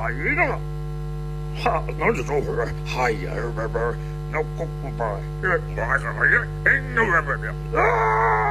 大了。哈，那就说会儿，嗨呀，那个不吧，那个啊！